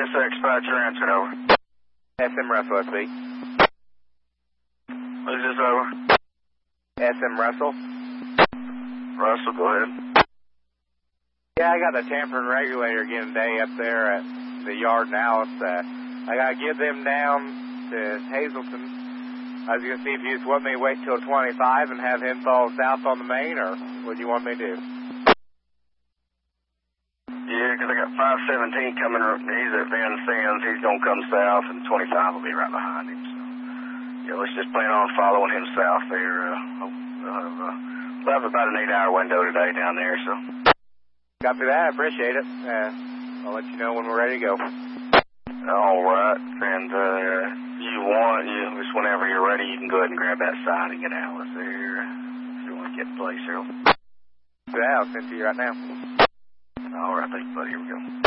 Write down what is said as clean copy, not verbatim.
SX5, you're answering, over. SM Russell, SB. Who's this, over? SM Russell. Russell, go ahead. Yeah, I got the tampering regulator again today up there at the yard in Alice. I got to give them down to Hazleton. I was going to see if you just want me to wait till 25 and have him fall south on the main, or what do you want me to do? Yeah, because I got 517 coming. He's at Van Sands. He's going to come south, and 25 will be right behind him. So, yeah, let's just plan on following him south there. We'll have about an 8-hour window today down there, so. Copy that. I appreciate it. I'll let you know when we're ready to go. All right. And just whenever you're ready, you can go ahead and grab that siding and Alice there. If you want to get the place, Harold. Yeah, I'll send it to you right now. All right. Thank you, buddy. Here we go.